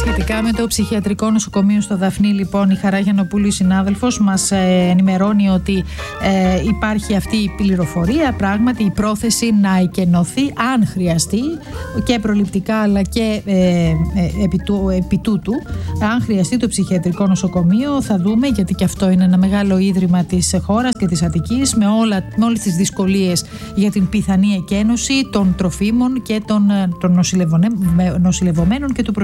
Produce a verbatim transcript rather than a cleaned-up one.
Σχετικά με το ψυχιατρικό νοσοκομείο στο Δαφνί, λοιπόν, η Χαρά Γιαννοπούλου, η συνάδελφος, μας ε, ενημερώνει ότι ε, υπάρχει αυτή η πληροφορία, πράγματι η πρόθεση να εκενωθεί αν χρειαστεί και προληπτικά αλλά και ε, ε, επί, του, επί τούτου, αν χρειαστεί το ψυχιατρικό νοσοκομείο. Θα δούμε, γιατί και αυτό είναι ένα μεγάλο ίδρυμα της χώρας και της Αττικής, με, όλα, με όλες τις δυσκολίες για την πιθανή εκένωση των τροφίμων και των, των νοσηλευομένων και του